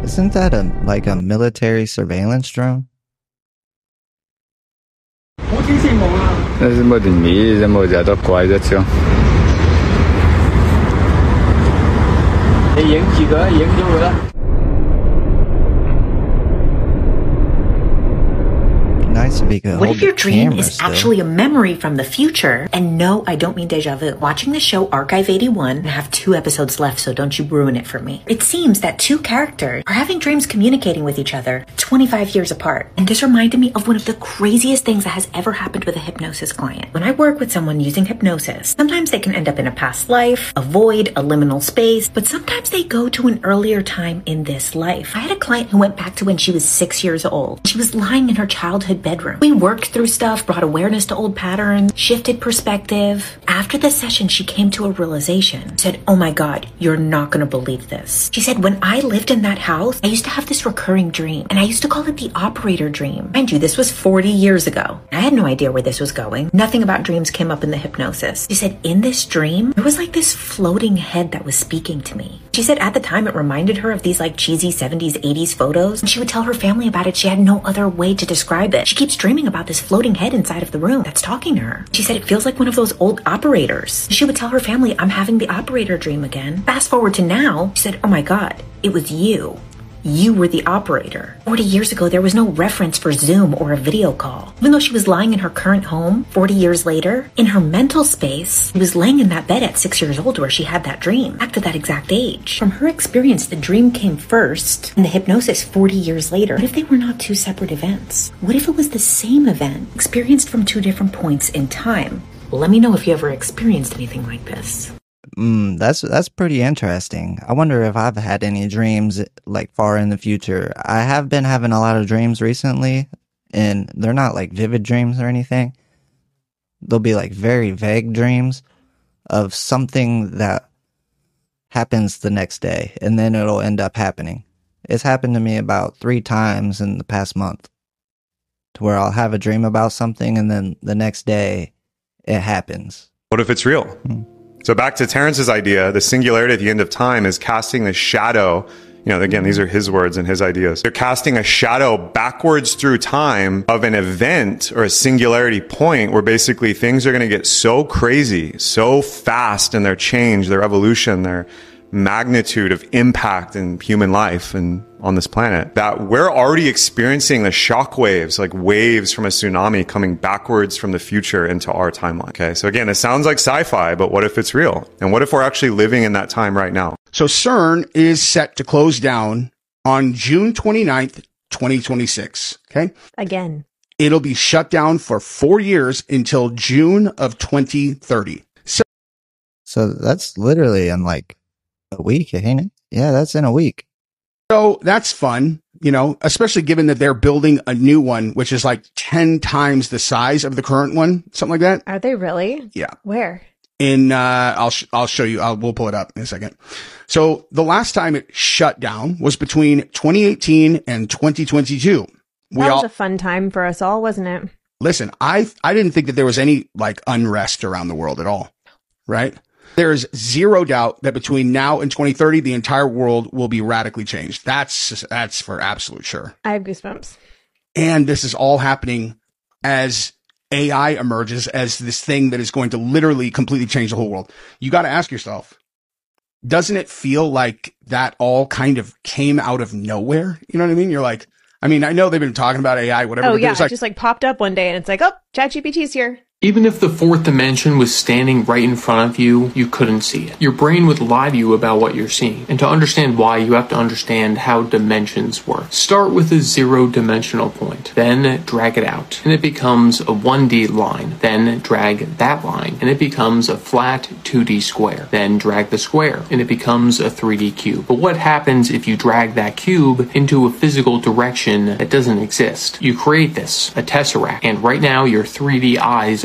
Isn't that a military surveillance drone? 我之前冇啦。 那是冇定義，就冇就都怪咗張。 你影住佢，影咗佢啦。 Nice if you could What hold if your the dream camera is still. actually a memory from the future? And no, I don't mean deja vu. Watching the show Archive 81, I have 2 episodes left, so don't you ruin it for me. It seems that 2 characters are having dreams communicating with each other 25 years apart. And this reminded me of one of the craziest things that has ever happened with a hypnosis client. When I work with someone using hypnosis, sometimes they can end up in a past life, a void, a liminal space, but sometimes they go to an earlier time in this life. I had a client who went back to when she was 6 years old. She was lying in her childhood bedroom. We worked through stuff, brought awareness to old patterns, shifted perspective. After the session, she came to a realization. Said, oh my God, you're not gonna believe this. She said, when I lived in that house, I used to have this recurring dream, and I used to call it the operator dream. Mind you, this was 40 years ago. I had no idea where this was going. Nothing about dreams came up in the hypnosis. She said, in this dream, there was like this floating head that was speaking to me. She said at the time it reminded her of these like cheesy 70s, 80s photos, and she would tell her family about it. She had no other way to describe it. She keeps dreaming about this floating head inside of the room that's talking to her. She said it feels like one of those old operators. She would tell her family, I'm having the operator dream again. Fast forward to now, she said, oh my God, it was you. You were the operator. 40 years ago, there was no reference for Zoom or a video call. Even though she was lying in her current home 40 years later, in her mental space, she was laying in that bed at 6 years old where she had that dream, back to that exact age. From her experience, the dream came first, and the hypnosis 40 years later. What if they were not 2 separate events? What if it was the same event, experienced from 2 different points in time? Let me know if you ever experienced anything like this. That's pretty interesting. I wonder if I've had any dreams like far in the future. I have been having a lot of dreams recently, and they're not like vivid dreams or anything. They'll be like very vague dreams of something that happens the next day, and then it'll end up happening. It's happened to me about 3 times in the past month, to where I'll have a dream about something, and then the next day it happens. What if it's real? So back to Terrence's idea, the singularity at the end of time is casting the shadow. You know, again, these are his words and his ideas. They're casting a shadow backwards through time of an event or a singularity point where basically things are going to get so crazy, so fast in their change, their evolution, their magnitude of impact in human life and on this planet, that we're already experiencing the shock waves, like waves from a tsunami coming backwards from the future into our timeline. Okay, so again, it sounds like sci-fi, but what if it's real? And what if we're actually living in that time right now? So CERN is set to close down on June 29th, 2026. Okay? Again. It'll be shut down for 4 years until June of 2030. So that's literally in like a week, ain't it? Yeah, that's in a week. So that's fun, you know, especially given that they're building a new one, which is like 10 times the size of the current one, something like that. Are they really? Yeah. Where? I'll show you. We'll pull it up in a second. So the last time it shut down was between 2018 and 2022. That was a fun time for us all, wasn't it? Listen, I didn't think that there was any like unrest around the world at all, right? There's zero doubt that between now and 2030, the entire world will be radically changed. That's for absolute sure. I have goosebumps. And this is all happening as AI emerges as this thing that is going to literally completely change the whole world. You got to ask yourself, doesn't it feel like that all kind of came out of nowhere? You know what I mean? You're like, I mean, I know they've been talking about AI, whatever. Oh, but yeah. It Just like popped up one day and it's like, oh, ChatGPT's here. Even if the 4th dimension was standing right in front of you, you couldn't see it. Your brain would lie to you about what you're seeing. And to understand why, you have to understand how dimensions work. Start with a 0-dimensional point, then drag it out, and it becomes a 1D line. Then drag that line, and it becomes a flat 2D square. Then drag the square, and it becomes a 3D cube. But what happens if you drag that cube into a physical direction that doesn't exist? You create this, a tesseract, and right now your 3D eyes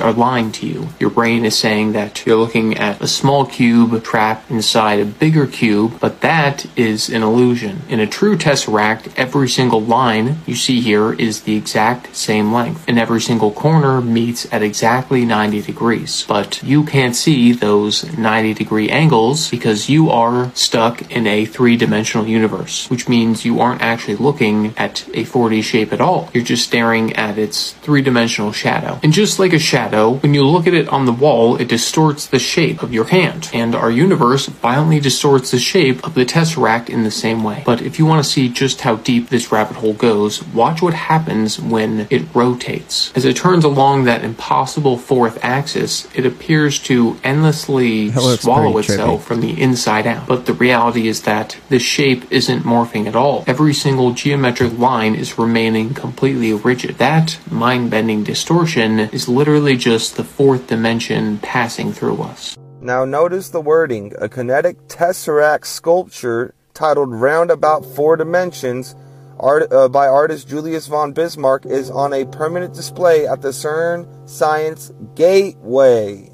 are lying to you. Your brain is saying that you're looking at a small cube trapped inside a bigger cube, but that is an illusion. In a true tesseract, every single line you see here is the exact same length, and every single corner meets at exactly 90 degrees. But you can't see those 90-degree angles because you are stuck in a three-dimensional universe, which means you aren't actually looking at a 4D shape at all. You're just staring at its three-dimensional shadow. And just like a shadow, when you look at it on the wall, it distorts the shape of your hand. And our universe violently distorts the shape of the tesseract in the same way. But if you want to see just how deep this rabbit hole goes, watch what happens when it rotates. As it turns along that impossible fourth axis, it appears to endlessly swallow itself from the inside out. But the reality is that the shape isn't morphing at all. Every single geometric line is remaining completely rigid. That mind-bending distortion is literally just the fourth dimension passing through us. Now notice the wording. A kinetic tesseract sculpture titled Round About 4 Dimensions by artist Julius von Bismarck is on a permanent display at the CERN Science Gateway.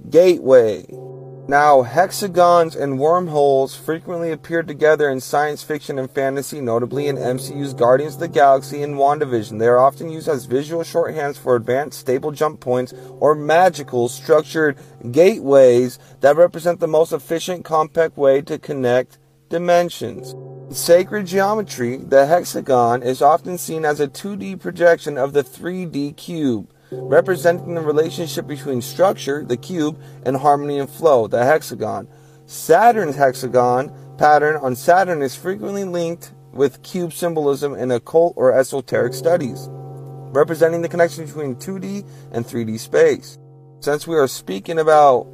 Now, hexagons and wormholes frequently appear together in science fiction and fantasy, notably in MCU's Guardians of the Galaxy and WandaVision. They are often used as visual shorthands for advanced stable jump points or magical structured gateways that represent the most efficient, compact way to connect dimensions. In sacred geometry, the hexagon is often seen as a 2D projection of the 3D cube, representing the relationship between structure, the cube, and harmony and flow, the hexagon. Saturn's hexagon pattern on Saturn is frequently linked with cube symbolism in occult or esoteric studies, representing the connection between 2D and 3D space. Since we are speaking about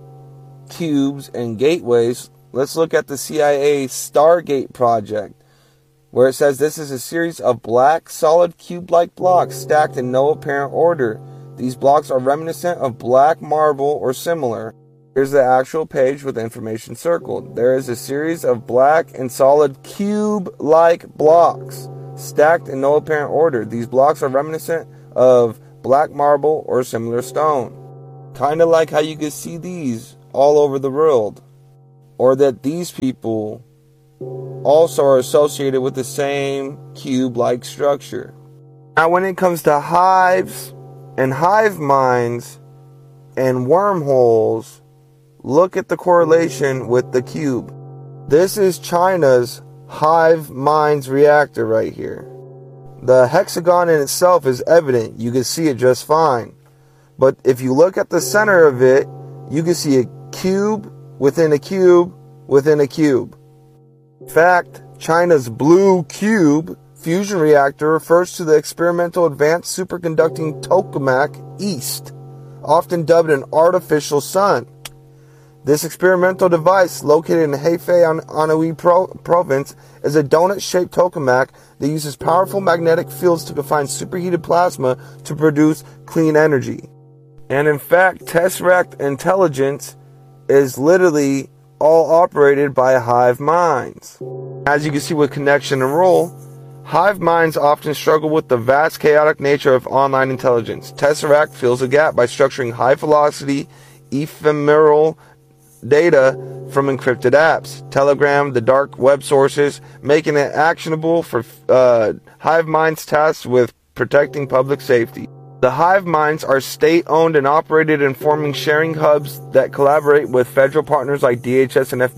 cubes and gateways, let's look at the CIA Stargate project, where it says this is a series of black, solid cube-like blocks stacked in no apparent order. These blocks are reminiscent of black marble or similar. Here's the actual page with information circled. There is a series of black and solid cube-like blocks stacked in no apparent order. These blocks are reminiscent of black marble or similar stone. Kind of like how you can see these all over the world. Or that these people also are associated with the same cube-like structure. Now, when it comes to hives and hive minds and wormholes, look at the correlation with the cube. This is China's hive minds reactor right here. The hexagon in itself is evident. You can see it just fine. But if you look at the center of it, you can see a cube within a cube within a cube. In fact, China's Blue Cube fusion reactor refers to the experimental advanced superconducting tokamak East, often dubbed an artificial sun. This experimental device, located in Hefei Anhui province, is a donut-shaped tokamak that uses powerful magnetic fields to confine superheated plasma to produce clean energy. And in fact, Tesseract intelligence is literally all operated by hive minds. As you can see with connection and role, hive minds often struggle with the vast chaotic nature of online intelligence. Tesseract fills a gap by structuring high-velocity, ephemeral data from encrypted apps, Telegram, the dark web sources, making it actionable for hive minds tasked with protecting public safety. The hive minds are state-owned and operated, and forming sharing hubs that collaborate with federal partners like DHS and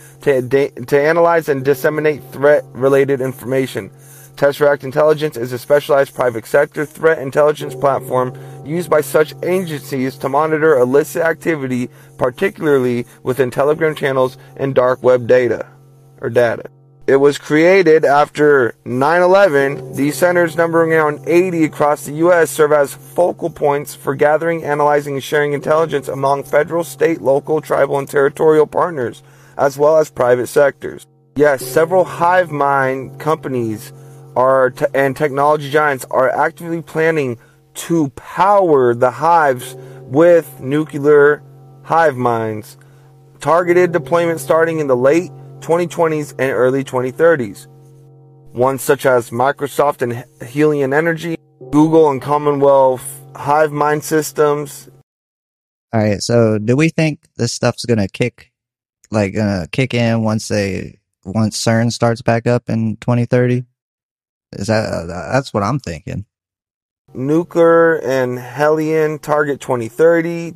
FBI to analyze and disseminate threat-related information. Tesseract Intelligence is a specialized private sector threat intelligence platform used by such agencies to monitor illicit activity, particularly within Telegram channels and dark web data. It was created after 9/11. These centers, numbering around 80 across the U.S., serve as focal points for gathering, analyzing, and sharing intelligence among federal, state, local, tribal, and territorial partners, as well as private sectors. Yes, several hive mind companies and technology giants are actively planning to power the hives with nuclear hive minds. Targeted deployment starting in the late 2020s and early 2030s. Ones such as Microsoft and Helion Energy, Google and Commonwealth Hive Mind Systems, All right. So do we think this stuff's going to kick in once CERN starts back up in 2030? That's what I'm thinking. Nuclear and Helion target 2030.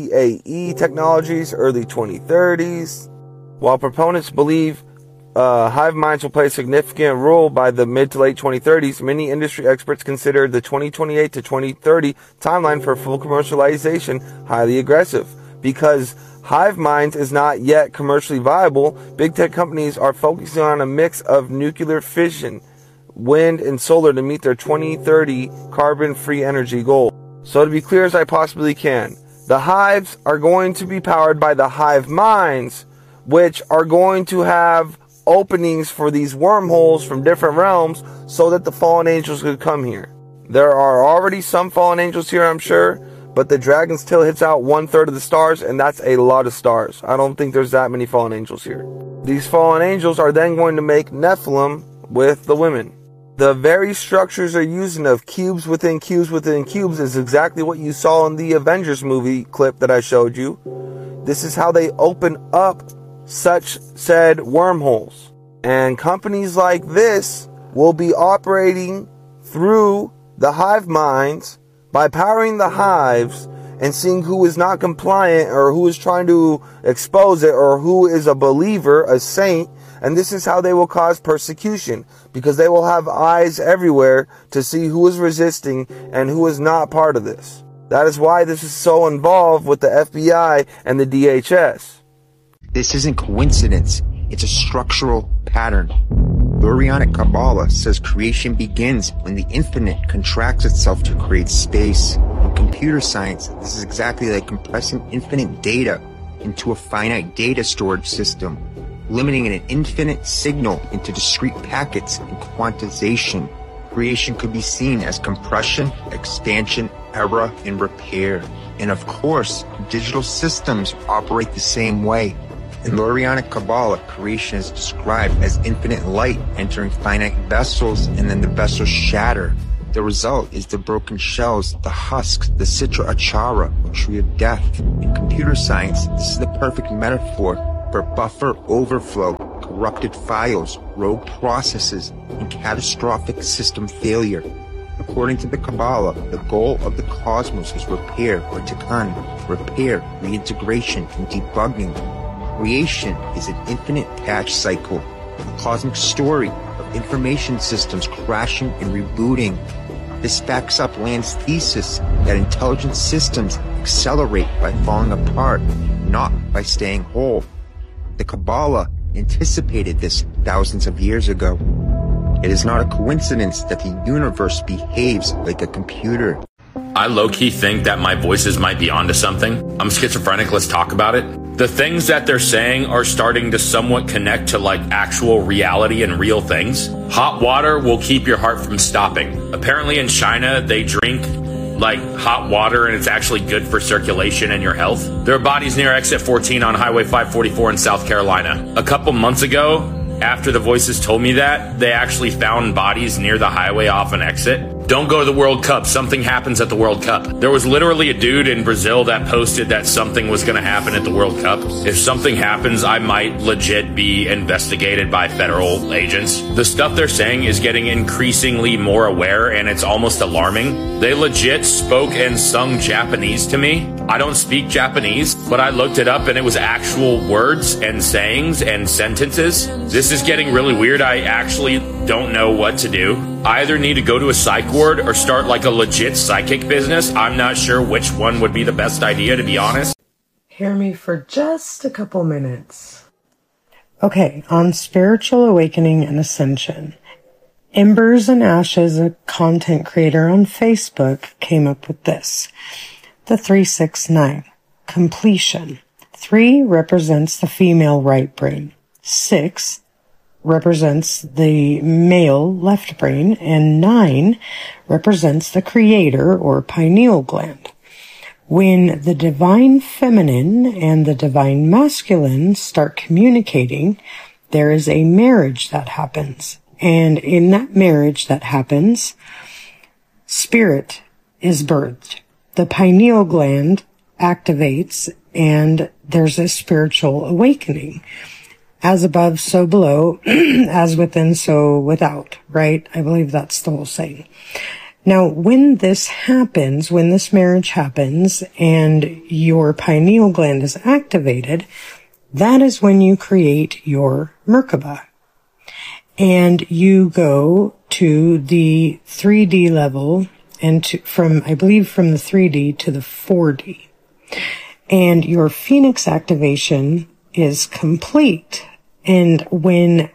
TAE technologies early 2030s. While proponents believe hive minds will play a significant role by the mid to late 2030s, many industry experts consider the 2028 to 2030 timeline for full commercialization highly aggressive. Because hive minds is not yet commercially viable, big tech companies are focusing on a mix of nuclear fission, wind, and solar to meet their 2030 carbon-free energy goal. So to be clear as I possibly can, the hives are going to be powered by the hive minds, which are going to have openings for these wormholes from different realms so that the fallen angels could come here. There are already some fallen angels here, I'm sure, but the dragon's tail hits out 1/3 of the stars, and that's a lot of stars. I don't think there's that many fallen angels here. These fallen angels are then going to make Nephilim with the women. The very structures they're using of cubes within cubes within cubes is exactly what you saw in the Avengers movie clip that I showed you. This is how they open up such said wormholes. And companies like this will be operating through the hive minds by powering the hives and seeing who is not compliant or who is trying to expose it or who is a believer, a saint. And this is how they will cause persecution, because they will have eyes everywhere to see who is resisting and who is not part of this. That is why this is so involved with the FBI and the DHS. This isn't coincidence. It's a structural pattern. The Lurianic Kabbalah says creation begins when the infinite contracts itself to create space. In computer science, this is exactly like compressing infinite data into a finite data storage system, limiting an infinite signal into discrete packets and quantization. Creation could be seen as compression, expansion, error, and repair. And of course, digital systems operate the same way. In Lurianic Kabbalah, creation is described as infinite light entering finite vessels, and then the vessels shatter. The result is the broken shells, the husks, the Citra Achara, or tree of death. In computer science, this is the perfect metaphor for buffer overflow, corrupted files, rogue processes, and catastrophic system failure. According to the Kabbalah, the goal of the cosmos is repair, or tikkun, repair, reintegration, and debugging. Creation is an infinite patch cycle, a cosmic story of information systems crashing and rebooting. This backs up Land's thesis that intelligent systems accelerate by falling apart, not by staying whole. The Kabbalah anticipated this thousands of years ago. It is not a coincidence that the universe behaves like a computer. I low-key think that my voices might be onto something. I'm schizophrenic, let's talk about it. The things that they're saying are starting to somewhat connect to like actual reality and real things. Hot water will keep your heart from stopping. Apparently in China, they drink like hot water and it's actually good for circulation and your health. There are bodies near exit 14 on Highway 544 in South Carolina. A couple months ago, after the voices told me that, they actually found bodies near the highway off an exit. Don't go to the World Cup. Something happens at the World Cup. There was literally a dude in Brazil that posted that something was going to happen at the World Cup. If something happens, I might legit be investigated by federal agents. The stuff they're saying is getting increasingly more aware, and it's almost alarming. They legit spoke and sung Japanese to me. I don't speak Japanese, but I looked it up and it was actual words and sayings and sentences. This is getting really weird. I actually don't know what to do. I either need to go to a psych ward or start like a legit psychic business. I'm not sure which one would be the best idea, to be honest. Hear me for just a couple minutes. Okay, on Spiritual Awakening and Ascension, Embers and Ashes, a content creator on Facebook, came up with this. The 369. Completion. 3 represents the female right brain. 6 represents the male left brain, and 9 represents the creator or pineal gland. When the divine feminine and the divine masculine start communicating, there is a marriage that happens. And in that marriage that happens, spirit is birthed. The pineal gland activates and there's a spiritual awakening. As above, so below, as within, so without, right? I believe that's the whole saying. Now, when this happens, when this marriage happens and your pineal gland is activated, that is when you create your Merkaba. And you go to the 3D level and I believe from the 3D to the 4D. And your Phoenix activation is complete. And when...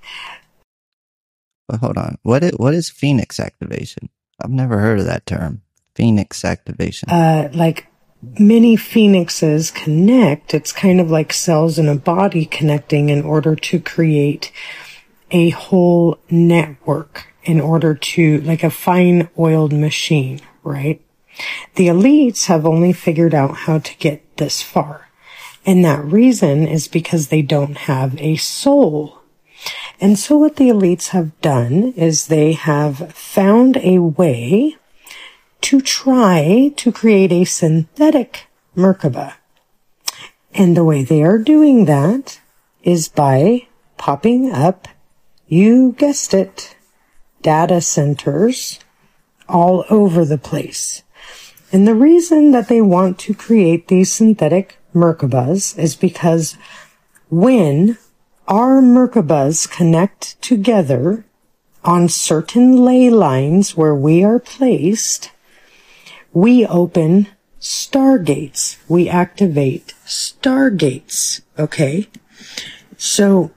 But hold on. What is Phoenix activation? I've never heard of that term. Phoenix activation. Like many phoenixes connect. It's kind of like cells in a body connecting in order to create a whole network, in order to, like a fine oiled machine, right? The elites have only figured out how to get this far. And that reason is because they don't have a soul. And so what the elites have done is they have found a way to try to create a synthetic Merkaba. And the way they are doing that is by popping up, you guessed it, data centers all over the place. And the reason that they want to create these synthetic Merkabas is because when our Merkabas connect together on certain ley lines where we are placed, we open stargates. We activate stargates, okay? So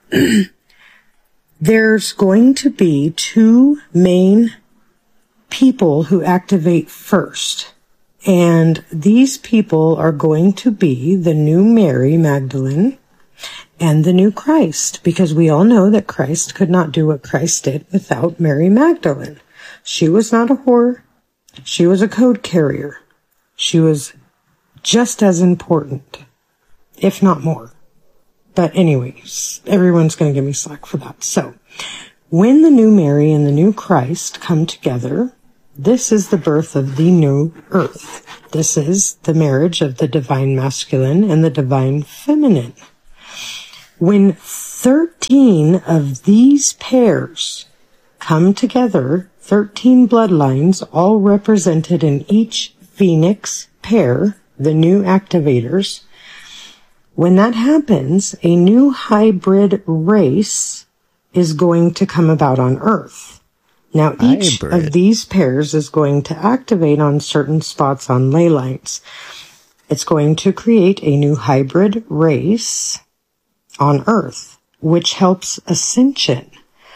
there's going to be two main people who activate first. And these people are going to be the new Mary Magdalene and the new Christ, because we all know that Christ could not do what Christ did without Mary Magdalene. She was not a whore. She was a code carrier. She was just as important, if not more. But anyways, everyone's going to give me slack for that. So, when the new Mary and the new Christ come together, this is the birth of the new earth. This is the marriage of the divine masculine and the divine feminine. When 13 of these pairs come together, 13 bloodlines, all represented in each Phoenix pair, the new activators, when that happens, a new hybrid race is going to come about on Earth. Now, each of these pairs is going to activate on certain spots on ley lines. It's going to create a new hybrid race on Earth, which helps ascension.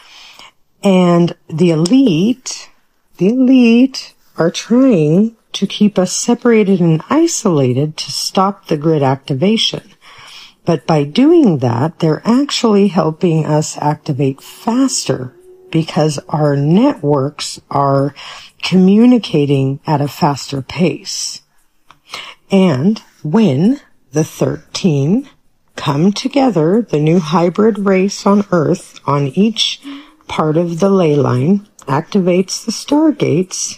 And the elite are trying to keep us separated and isolated to stop the grid activation. But by doing that, they're actually helping us activate faster because our networks are communicating at a faster pace. And when the 13 come together, the new hybrid race on Earth on each part of the ley line activates the stargates,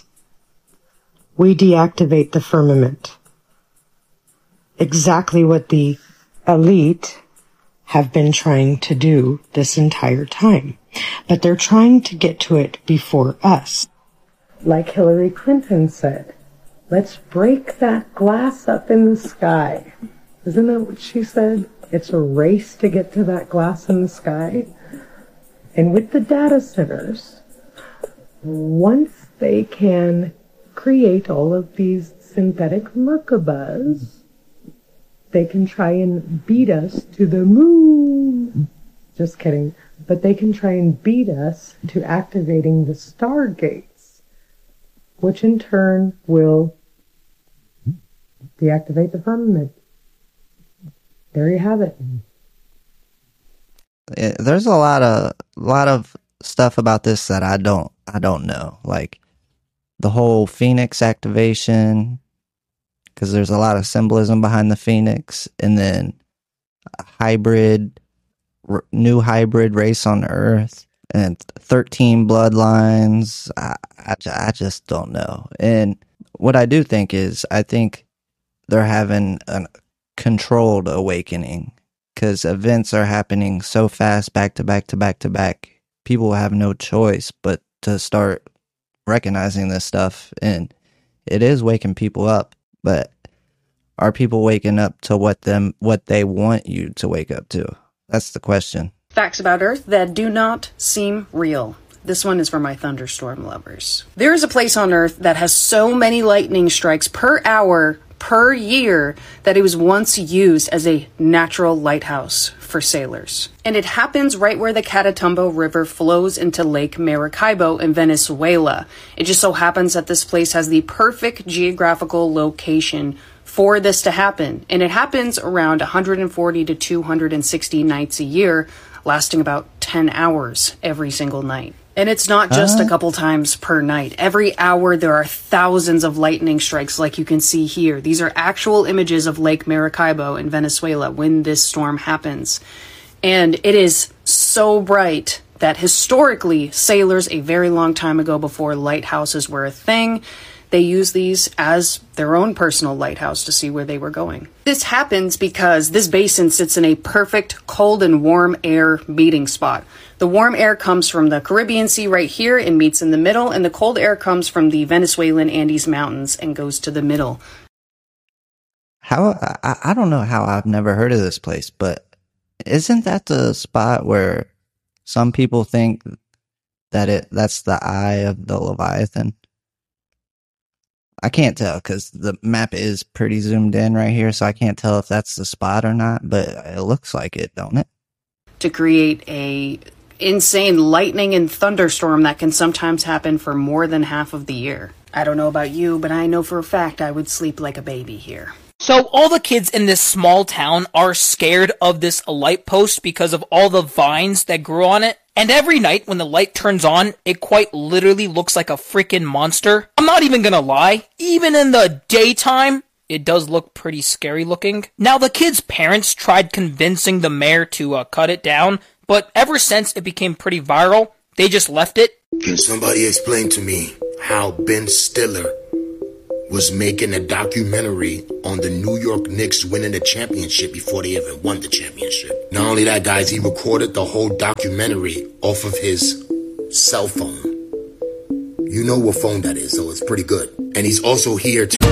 we deactivate the firmament. Exactly what the elite have been trying to do this entire time. But they're trying to get to it before us. Like Hillary Clinton said, let's break that glass up in the sky. Isn't that what she said? It's a race to get to that glass in the sky. And with the data centers, once they can create all of these synthetic Merkabas, they can try and beat us to the moon. Just kidding. But they can try and beat us to activating the stargates, which in turn will deactivate the firmament. There you have it. There's a lot of stuff about this that I don't know. Like the whole Phoenix activation, because there's a lot of symbolism behind the Phoenix, and then a new hybrid race on Earth, and 13 bloodlines. I just don't know. And what I do think is, I think they're having a controlled awakening because events are happening so fast, back to back to back to back. People have no choice but to start recognizing this stuff, and it is waking people up. But are people waking up to what they want you to wake up to? That's the question. Facts about Earth that do not seem real. This one is for my thunderstorm lovers. There is a place on Earth that has so many lightning strikes per hour per year that it was once used as a natural lighthouse for sailors. And it happens right where the Catatumbo River flows into Lake Maracaibo in Venezuela. It just so happens that this place has the perfect geographical location for this to happen. And it happens around 140 to 260 nights a year, lasting about 10 hours every single night. And it's not just a couple times per night. Every hour there are thousands of lightning strikes like you can see here. These are actual images of Lake Maracaibo in Venezuela when this storm happens. And it is so bright that historically sailors a very long time ago, before lighthouses were a thing, they used these as their own personal lighthouse to see where they were going. This happens because this basin sits in a perfect cold and warm air meeting spot. The warm air comes from the Caribbean Sea right here and meets in the middle, and the cold air comes from the Venezuelan Andes Mountains and goes to the middle. I don't know how I've never heard of this place, but isn't that the spot where some people think that that's the eye of the Leviathan? I can't tell because the map is pretty zoomed in right here, so I can't tell if that's the spot or not, but it looks like it, don't it? To create a insane lightning and thunderstorm that can sometimes happen for more than half of the year. I don't know about you, but I know for a fact I would sleep like a baby here. So all the kids in this small town are scared of this light post because of all the vines that grew on it. And every night when the light turns on, it quite literally looks like a freaking monster. I'm not even gonna lie, even in the daytime, it does look pretty scary looking. Now the kids' parents tried convincing the mayor to cut it down, but ever since it became pretty viral, they just left it. Can somebody explain to me how Ben Stiller was making a documentary on the New York Knicks winning the championship before they even won the championship? Not only that, guys, he recorded the whole documentary off of his cell phone. You know what phone that is, so it's pretty good. And he's also here to...